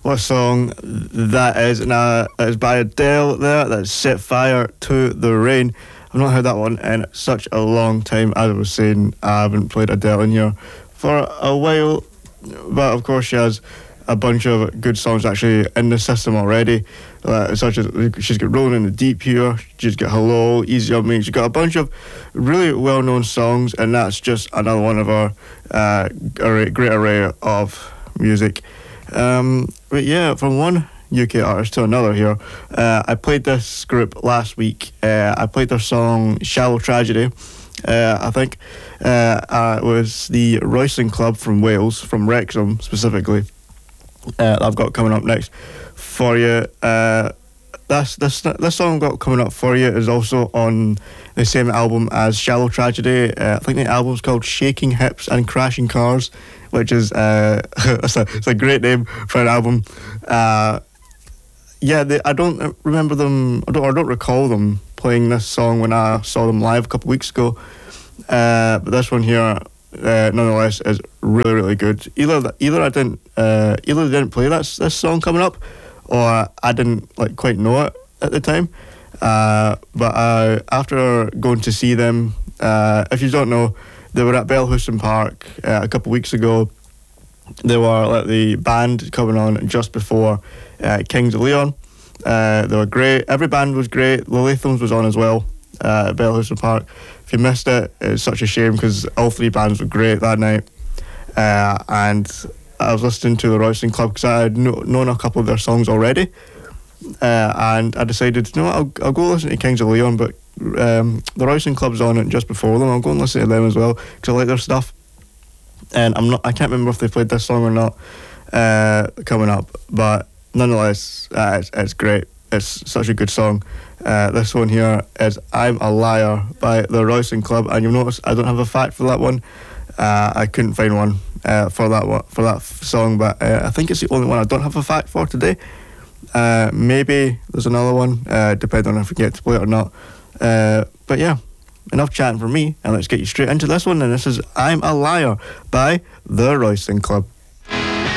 what a song that is. And it's by Adele there. That's Set Fire to the Rain. I've not heard that one in such a long time. As I was saying, I haven't played Adele in here for a while. But of course she has a bunch of good songs actually in the system already. Such as she's got Rolling in the Deep here. She's got Hello, Easy on Me. She's got a bunch of really well-known songs, and that's just another one of our great array of music. But yeah, from one UK artist to another here. I played this group last week. I played their song Shallow Tragedy. I think it was the Royston Club from Wales, from Wrexham specifically. I've got coming up next for you. This song I've got coming up for you is also on the same album as Shallow Tragedy. I think the album's called Shaking Hips and Crashing Cars, which is it's a great name for an album. I don't remember them. I don't recall them playing this song when I saw them live a couple of weeks ago. But this one here, nonetheless, is really, really good. Either they didn't play this song coming up, or I didn't quite know it at the time. But after going to see them, if you don't know, they were at Bellhouston Park a couple of weeks ago. They were the band coming on just before Kings of Leon. They were great. Every band was great. The Lathams was on as well at Bellhouston Park. If you missed it, it's such a shame because all three bands were great that night. And I was listening to the Royston Club because I had known a couple of their songs already. And I decided, I'll go listen to Kings of Leon, but the Royston Club's on it just before them. I'll go and listen to them as well because I like their stuff. And I can't remember if they played this song or not coming up, but nonetheless, it's great. It's such a good song. This one here is I'm a Liar by the Royston Club, and you'll notice I don't have a fact for that one. I couldn't find one for that song, but I think it's the only one I don't have a fact for today. Maybe there's another one, depending on if we get to play it or not. But yeah, enough chatting for me, and let's get you straight into this one. And this is I'm a Liar by the Royston Club.